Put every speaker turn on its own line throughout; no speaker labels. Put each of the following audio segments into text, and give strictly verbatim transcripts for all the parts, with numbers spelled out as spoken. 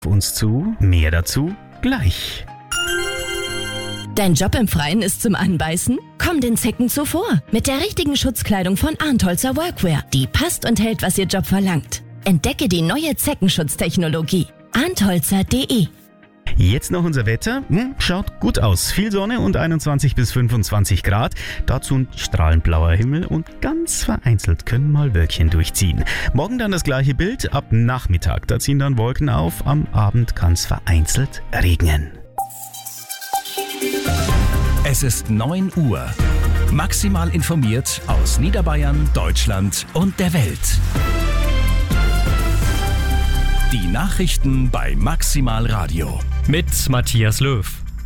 uns zu. Mehr dazu gleich.
Dein Job im Freien ist zum Anbeißen? Komm den Zecken zuvor mit der richtigen Schutzkleidung von Arntholzer Workwear. Die passt und hält, was Ihr Job verlangt. Entdecke die neue Zeckenschutztechnologie. arntholzer punkt de.
Jetzt noch unser Wetter. Hm, schaut gut aus. Viel Sonne und einundzwanzig bis fünfundzwanzig Grad. Dazu ein strahlend blauer Himmel und ganz vereinzelt können mal Wölkchen durchziehen. Morgen dann das gleiche Bild. Ab Nachmittag, da ziehen dann Wolken auf. Am Abend kann es vereinzelt regnen.
Es ist neun Uhr. Maximal informiert aus Niederbayern, Deutschland und der Welt. Die Nachrichten bei Maximal Radio.
Mit Matthias Löw.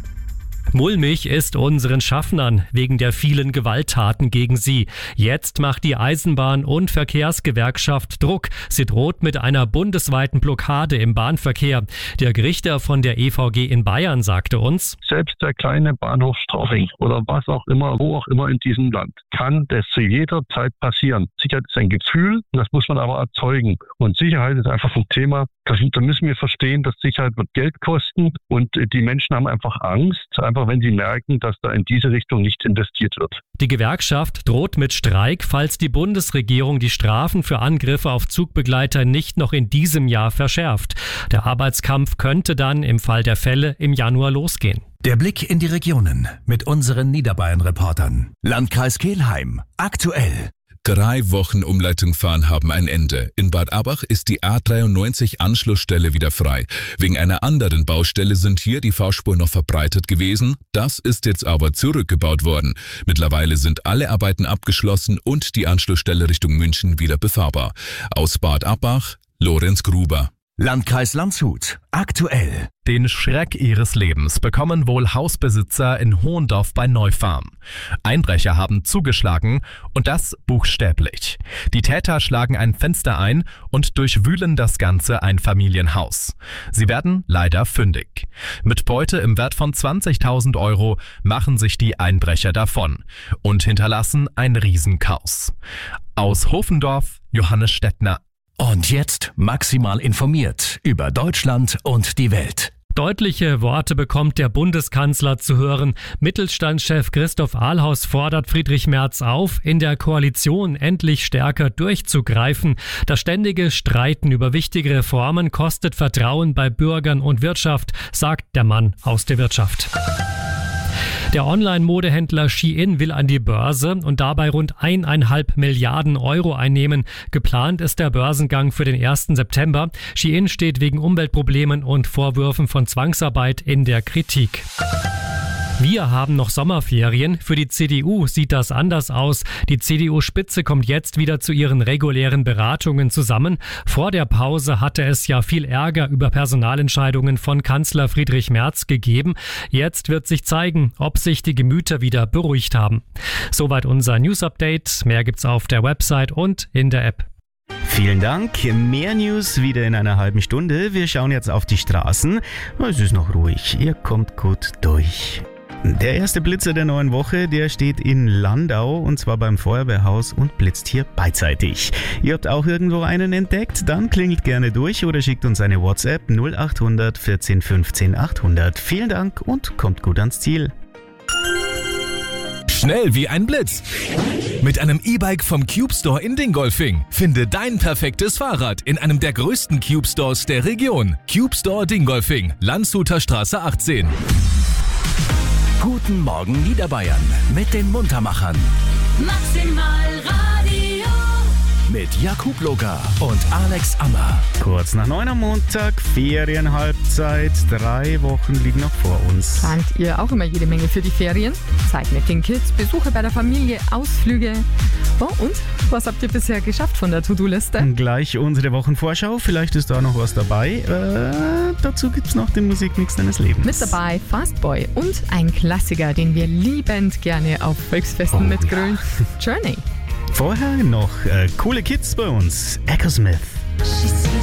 Mulmig ist unseren Schaffnern wegen der vielen Gewalttaten gegen sie. Jetzt macht die Eisenbahn- und Verkehrsgewerkschaft Druck. Sie droht mit einer bundesweiten Blockade im Bahnverkehr. Der Richter von der E V G in Bayern sagte uns:
Selbst der kleine Bahnhof Straubing oder was auch immer, wo auch immer in diesem Land, kann das zu jeder Zeit passieren. Sicherheit ist ein Gefühl, das muss man aber erzeugen. Und Sicherheit ist einfach ein Thema, da müssen wir verstehen, dass Sicherheit wird Geld kosten und die Menschen haben einfach Angst, einfach wenn sie merken, dass da in diese Richtung nicht investiert wird.
Die Gewerkschaft droht mit Streik, falls die Bundesregierung die Strafen für Angriffe auf Zugbegleiter nicht noch in diesem Jahr verschärft. Der Arbeitskampf könnte dann im Fall der Fälle im Januar losgehen.
Der Blick in die Regionen mit unseren Niederbayern-Reportern. Landkreis Kelheim. Aktuell.
Drei Wochen Umleitung fahren haben ein Ende. In Bad Abbach ist die A dreiundneunzig Anschlussstelle wieder frei. Wegen einer anderen Baustelle sind hier die Fahrspur noch verbreitet gewesen. Das ist jetzt aber zurückgebaut worden. Mittlerweile sind alle Arbeiten abgeschlossen und die Anschlussstelle Richtung München wieder befahrbar. Aus Bad Abbach, Lorenz Gruber.
Landkreis Landshut. Aktuell.
Den Schreck ihres Lebens bekommen wohl Hausbesitzer in Hohendorf bei Neufarm. Einbrecher haben zugeschlagen und das buchstäblich. Die Täter schlagen ein Fenster ein und durchwühlen das ganze Einfamilienhaus. Sie werden leider fündig. Mit Beute im Wert von zwanzigtausend Euro machen sich die Einbrecher davon und hinterlassen ein Riesenchaos. Aus Hofendorf, Johannes Stettner.
Und jetzt maximal informiert über Deutschland und die Welt.
Deutliche Worte bekommt der Bundeskanzler zu hören. Mittelstandschef Christoph Ahlhaus fordert Friedrich Merz auf, in der Koalition endlich stärker durchzugreifen. Das ständige Streiten über wichtige Reformen kostet Vertrauen bei Bürgern und Wirtschaft, sagt der Mann aus der Wirtschaft. Der Online-Modehändler Shein will an die Börse und dabei rund eineinhalb Milliarden Euro einnehmen. Geplant ist der Börsengang für den ersten September. Shein steht wegen Umweltproblemen und Vorwürfen von Zwangsarbeit in der Kritik. Wir haben noch Sommerferien. Für die C D U sieht das anders aus. Die C D U-Spitze kommt jetzt wieder zu ihren regulären Beratungen zusammen. Vor der Pause hatte es ja viel Ärger über Personalentscheidungen von Kanzler Friedrich Merz gegeben. Jetzt wird sich zeigen, ob sich die Gemüter wieder beruhigt haben. Soweit unser News-Update. Mehr gibt's auf der Website und in der App.
Vielen Dank. Mehr News wieder in einer halben Stunde. Wir schauen jetzt auf die Straßen. Es ist noch ruhig. Ihr kommt gut durch. Der erste Blitzer der neuen Woche, der steht in Landau und zwar beim Feuerwehrhaus und blitzt hier beidseitig. Ihr habt auch irgendwo einen entdeckt? Dann klingelt gerne durch oder schickt uns eine WhatsApp null acht hundert vierzehn fünfzehn achthundert. Vielen Dank und kommt gut ans Ziel.
Schnell wie ein Blitz. Mit einem E-Bike vom Cube Store in Dingolfing. Finde dein perfektes Fahrrad in einem der größten Cube Stores der Region. Cube Store Dingolfing, Landshuter Straße achtzehn.
Guten Morgen Niederbayern mit den Muntermachern.
Maximal Radio.
Mit Jakub Loga und Alex Ammer.
Kurz nach neun am Montag, Ferienhalbzeit. Drei Wochen liegen noch vor uns.
Plant ihr auch immer jede Menge für die Ferien? Zeit mit den Kids, Besuche bei der Familie, Ausflüge. Oh, und was habt ihr bisher geschafft von der To-Do-Liste?
Gleich unsere Wochenvorschau. Vielleicht ist da noch was dabei. Äh, dazu gibt's noch den Musikmix deines Lebens.
Mit dabei Fastboy und ein Klassiker, den wir liebend gerne auf Volksfesten
Oh,
mitgrölen.
ja.
Journey.
Vorher noch äh, coole Kids bei uns. Echo Smith.
She sees